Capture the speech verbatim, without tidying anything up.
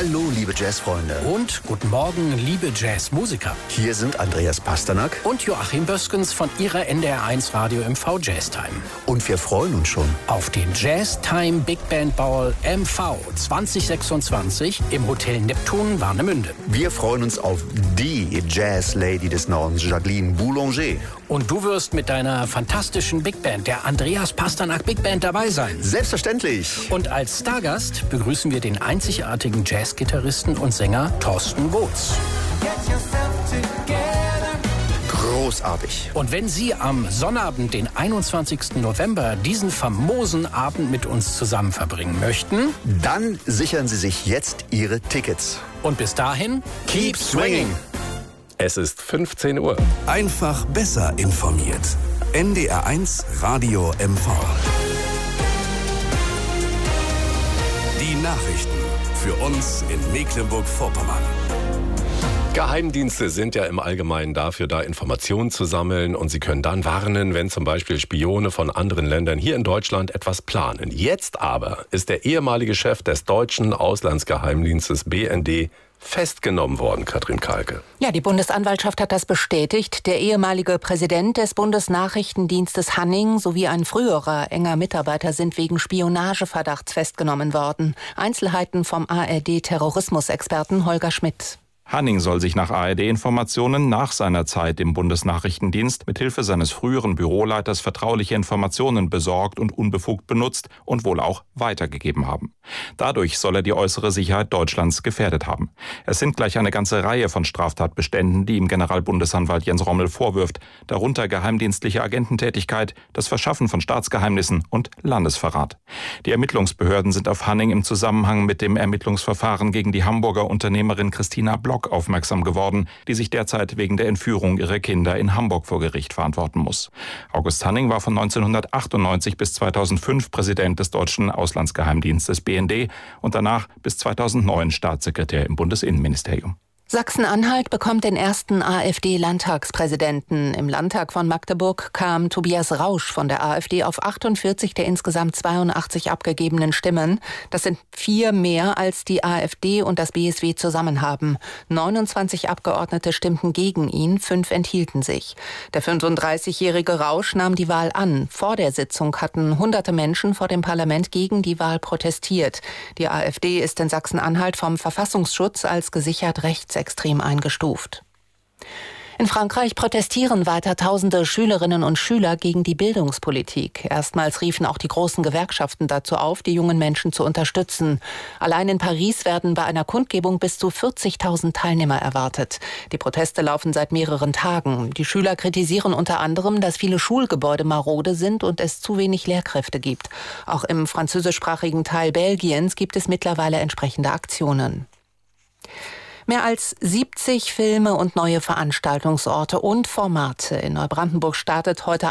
Hallo, liebe Jazzfreunde. Und guten Morgen, liebe Jazzmusiker. Hier sind Andreas Pasternak und Joachim Böskens von Ihrer N D R eins Radio M V Jazztime. Und wir freuen uns schon auf den Jazztime Big Band Ball M V zwanzig sechsundzwanzig im Hotel Neptun Warnemünde. Wir freuen uns auf die Jazz-Lady des Nordens, Jacqueline Boulanger. Und du wirst mit deiner fantastischen Big Band, der Andreas Pasternak Big Band, dabei sein. Selbstverständlich. Und als Stargast begrüßen wir den einzigartigen Jazzgitarristen und Sänger Thorsten Gotz. Großartig. Und wenn Sie am Sonnabend, den einundzwanzigsten November, diesen famosen Abend mit uns zusammen verbringen möchten, dann sichern Sie sich jetzt Ihre Tickets. Und bis dahin, keep swinging. Es ist fünfzehn Uhr. Einfach besser informiert. N D R eins Radio M V. Die Nachrichten für uns in Mecklenburg-Vorpommern. Geheimdienste sind ja im Allgemeinen dafür da, Informationen zu sammeln, und sie können dann warnen, wenn zum Beispiel Spione von anderen Ländern hier in Deutschland etwas planen. Jetzt aber ist der ehemalige Chef des deutschen Auslandsgeheimdienstes B N D festgenommen worden, Katrin Kalke. Ja, die Bundesanwaltschaft hat das bestätigt. Der ehemalige Präsident des Bundesnachrichtendienstes Hanning sowie ein früherer enger Mitarbeiter sind wegen Spionageverdachts festgenommen worden. Einzelheiten vom A R D-Terrorismusexperten Holger Schmidt. Hanning soll sich nach A R D-Informationen nach seiner Zeit im Bundesnachrichtendienst mithilfe seines früheren Büroleiters vertrauliche Informationen besorgt und unbefugt benutzt und wohl auch weitergegeben haben. Dadurch soll er die äußere Sicherheit Deutschlands gefährdet haben. Es sind gleich eine ganze Reihe von Straftatbeständen, die ihm Generalbundesanwalt Jens Rommel vorwirft, darunter geheimdienstliche Agententätigkeit, das Verschaffen von Staatsgeheimnissen und Landesverrat. Die Ermittlungsbehörden sind auf Hanning im Zusammenhang mit dem Ermittlungsverfahren gegen die Hamburger Unternehmerin Christina Block aufmerksam geworden, die sich derzeit wegen der Entführung ihrer Kinder in Hamburg vor Gericht verantworten muss. August Hanning war von neunzehnhundertachtundneunzig bis zweitausendfünf Präsident des deutschen Auslandsgeheimdienstes B N D und danach bis zweitausendneun Staatssekretär im Bundesinnenministerium. Sachsen-Anhalt bekommt den ersten AfD-Landtagspräsidenten. Im Landtag von Magdeburg kam Tobias Rausch von der AfD auf achtundvierzig der insgesamt zweiundachtzig abgegebenen Stimmen. Das sind vier mehr, als die AfD und das B S W zusammen haben. neunundzwanzig Abgeordnete stimmten gegen ihn, fünf enthielten sich. Der fünfunddreißigjährige Rausch nahm die Wahl an. Vor der Sitzung hatten hunderte Menschen vor dem Parlament gegen die Wahl protestiert. Die AfD ist in Sachsen-Anhalt vom Verfassungsschutz als gesichert rechtsextrem eingestuft. In Frankreich protestieren weiter tausende Schülerinnen und Schüler gegen die Bildungspolitik. Erstmals riefen auch die großen Gewerkschaften dazu auf, die jungen Menschen zu unterstützen. Allein in Paris werden bei einer Kundgebung bis zu vierzigtausend Teilnehmer erwartet. Die Proteste laufen seit mehreren Tagen. Die Schüler kritisieren unter anderem, dass viele Schulgebäude marode sind und es zu wenig Lehrkräfte gibt. Auch im französischsprachigen Teil Belgiens gibt es mittlerweile entsprechende Aktionen. Mehr als siebzig Filme und neue Veranstaltungsorte und Formate. In Neubrandenburg startet heute